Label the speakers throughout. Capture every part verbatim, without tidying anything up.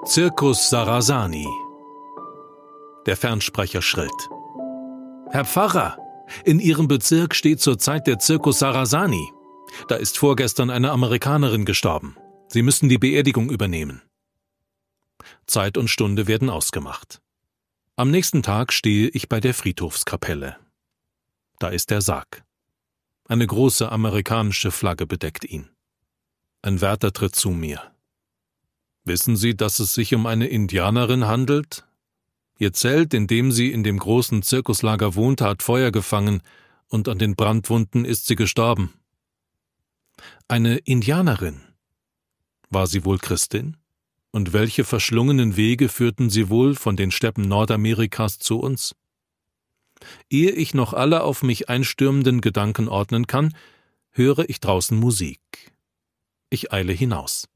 Speaker 1: Circus Sarrasani. Der Fernsprecher schrillt. Herr Pfarrer, in Ihrem Bezirk steht zurzeit der Circus Sarrasani. Da ist vorgestern eine Amerikanerin gestorben. Sie müssen die Beerdigung übernehmen. Zeit und Stunde werden ausgemacht. Am nächsten Tag stehe ich bei der Friedhofskapelle. Da ist der Sarg. Eine große amerikanische Flagge bedeckt ihn. Ein Wärter tritt zu mir. Wissen Sie, dass es sich um eine Indianerin handelt? Ihr Zelt, in dem sie in dem großen Zirkuslager wohnte, hat Feuer gefangen und an den Brandwunden ist sie gestorben. Eine Indianerin? War sie wohl Christin? Und welche verschlungenen Wege führten sie wohl von den Steppen Nordamerikas zu uns? Ehe ich noch alle auf mich einstürmenden Gedanken ordnen kann, höre ich draußen Musik. Ich eile hinaus.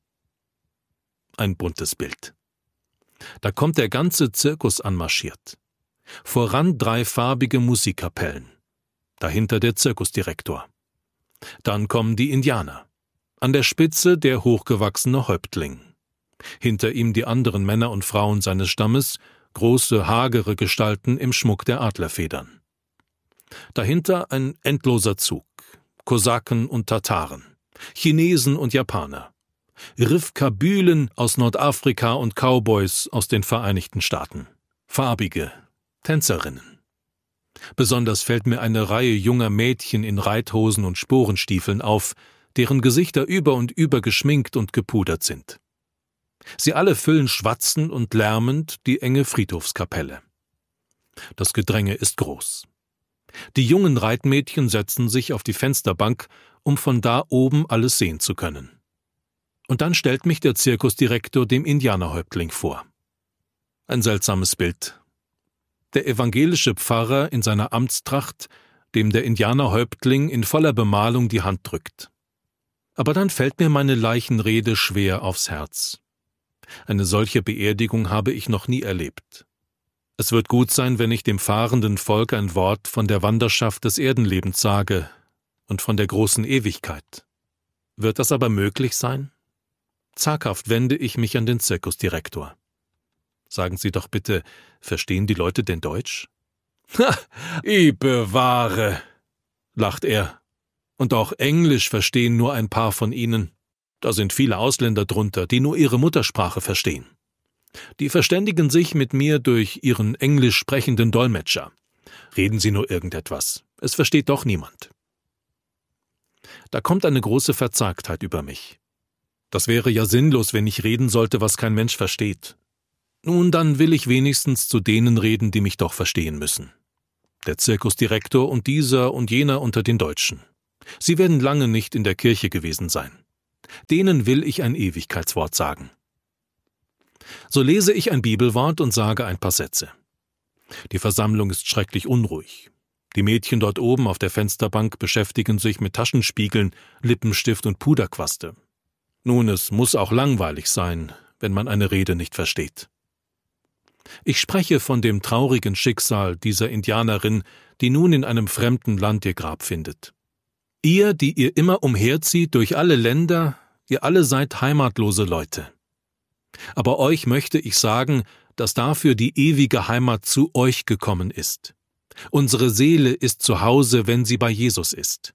Speaker 1: Ein buntes Bild. Da kommt der ganze Zirkus anmarschiert. Voran drei farbige Musikkapellen. Dahinter der Zirkusdirektor. Dann kommen die Indianer. An der Spitze der hochgewachsene Häuptling. Hinter ihm die anderen Männer und Frauen seines Stammes, große, hagere Gestalten im Schmuck der Adlerfedern. Dahinter ein endloser Zug. Kosaken und Tataren, Chinesen und Japaner. Rifkabülen aus Nordafrika und Cowboys aus den Vereinigten Staaten. Farbige Tänzerinnen. Besonders fällt mir eine Reihe junger Mädchen in Reithosen und Sporenstiefeln auf, deren Gesichter über und über geschminkt und gepudert sind. Sie alle füllen schwatzend und lärmend die enge Friedhofskapelle. Das Gedränge ist groß. Die jungen Reitmädchen setzen sich auf die Fensterbank, um von da oben alles sehen zu können. Und dann stellt mich der Zirkusdirektor dem Indianerhäuptling vor. Ein seltsames Bild. Der evangelische Pfarrer in seiner Amtstracht, dem der Indianerhäuptling in voller Bemalung die Hand drückt. Aber dann fällt mir meine Leichenrede schwer aufs Herz. Eine solche Beerdigung habe ich noch nie erlebt. Es wird gut sein, wenn ich dem fahrenden Volk ein Wort von der Wanderschaft des Erdenlebens sage und von der großen Ewigkeit. Wird das aber möglich sein? Zaghaft wende ich mich an den Zirkusdirektor. Sagen Sie doch bitte, verstehen die Leute denn Deutsch? Ha, ich bewahre, lacht er. Und auch Englisch verstehen nur ein paar von Ihnen. Da sind viele Ausländer drunter, die nur ihre Muttersprache verstehen. Die verständigen sich mit mir durch ihren englisch sprechenden Dolmetscher. Reden Sie nur irgendetwas. Es versteht doch niemand. Da kommt eine große Verzagtheit über mich. Das wäre ja sinnlos, wenn ich reden sollte, was kein Mensch versteht. Nun, dann will ich wenigstens zu denen reden, die mich doch verstehen müssen. Der Zirkusdirektor und dieser und jener unter den Deutschen. Sie werden lange nicht in der Kirche gewesen sein. Denen will ich ein Ewigkeitswort sagen. So lese ich ein Bibelwort und sage ein paar Sätze. Die Versammlung ist schrecklich unruhig. Die Mädchen dort oben auf der Fensterbank beschäftigen sich mit Taschenspiegeln, Lippenstift und Puderquaste. Nun, es muss auch langweilig sein, wenn man eine Rede nicht versteht. Ich spreche von dem traurigen Schicksal dieser Indianerin, die nun in einem fremden Land ihr Grab findet. Ihr, die ihr immer umherzieht durch alle Länder, ihr alle seid heimatlose Leute. Aber euch möchte ich sagen, dass dafür die ewige Heimat zu euch gekommen ist. Unsere Seele ist zu Hause, wenn sie bei Jesus ist.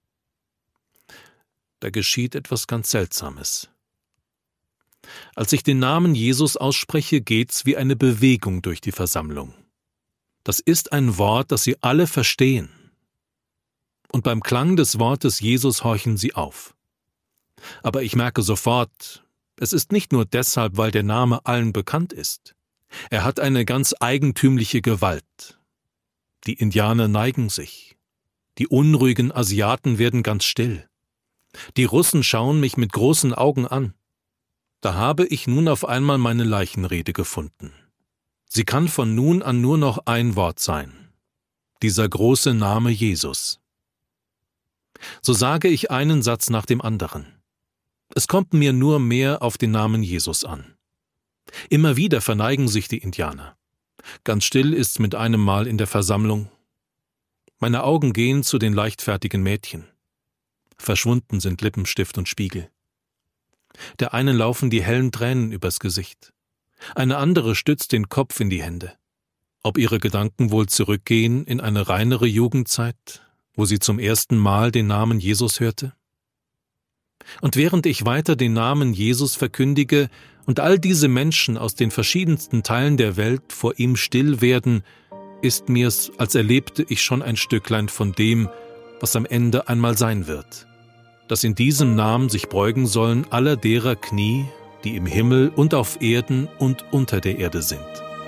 Speaker 1: Da geschieht etwas ganz Seltsames. Als ich den Namen Jesus ausspreche, geht's wie eine Bewegung durch die Versammlung. Das ist ein Wort, das sie alle verstehen. Und beim Klang des Wortes Jesus horchen sie auf. Aber ich merke sofort, es ist nicht nur deshalb, weil der Name allen bekannt ist. Er hat eine ganz eigentümliche Gewalt. Die Indianer neigen sich. Die unruhigen Asiaten werden ganz still. Die Russen schauen mich mit großen Augen an. Da habe ich nun auf einmal meine Leichenrede gefunden. Sie kann von nun an nur noch ein Wort sein. Dieser große Name Jesus. So sage ich einen Satz nach dem anderen. Es kommt mir nur mehr auf den Namen Jesus an. Immer wieder verneigen sich die Indianer. Ganz still ist's mit einem Mal in der Versammlung. Meine Augen gehen zu den leichtfertigen Mädchen. Verschwunden sind Lippenstift und Spiegel. Der einen laufen die hellen Tränen übers Gesicht. eine andere stützt den Kopf in die Hände. Ob ihre Gedanken wohl zurückgehen in eine reinere Jugendzeit, wo sie zum ersten Mal den Namen Jesus hörte? Und während ich weiter den Namen Jesus verkündige und all diese Menschen aus den verschiedensten Teilen der Welt vor ihm still werden, ist mir's, als erlebte ich schon ein Stücklein von dem, was am Ende einmal sein wird, dass in diesem Namen sich beugen sollen aller derer Knie, die im Himmel und auf Erden und unter der Erde sind.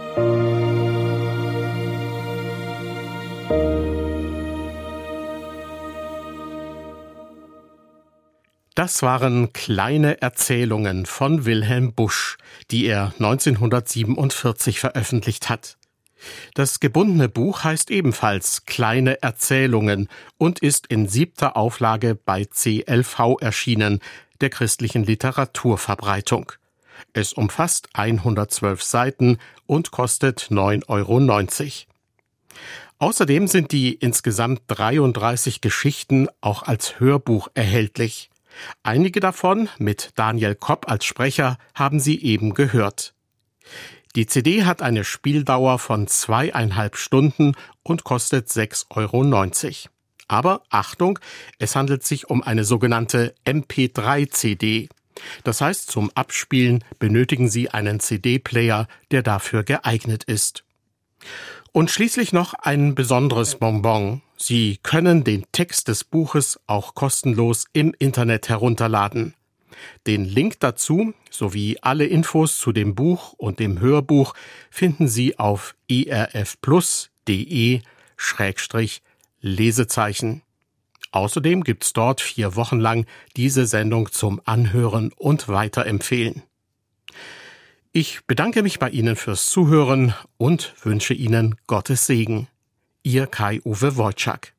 Speaker 2: Das waren kleine Erzählungen von Wilhelm Busch, die er neunzehnhundertsiebenundvierzig veröffentlicht hat. Das gebundene Buch heißt ebenfalls Kleine Erzählungen und ist in siebter Auflage bei C L V erschienen, der christlichen Literaturverbreitung. Es umfasst hundertzwölf Seiten und kostet neun Euro neunzig. Außerdem sind die insgesamt dreiunddreißig Geschichten auch als Hörbuch erhältlich. Einige davon, mit Daniel Kopp als Sprecher, haben Sie eben gehört. Die C D hat eine Spieldauer von zweieinhalb Stunden und kostet sechs Euro neunzig. Aber Achtung, es handelt sich um eine sogenannte M P drei C D. Das heißt, zum Abspielen benötigen Sie einen C D-Player, der dafür geeignet ist. Und schließlich noch ein besonderes Bonbon. Sie können den Text des Buches auch kostenlos im Internet herunterladen. Den Link dazu sowie alle Infos zu dem Buch und dem Hörbuch finden Sie auf irfplus.de Schrägstrich Lesezeichen. Außerdem gibt's dort vier Wochen lang diese Sendung zum Anhören und Weiterempfehlen. Ich bedanke mich bei Ihnen fürs Zuhören und wünsche Ihnen Gottes Segen. Ihr Kai-Uwe Wojczak.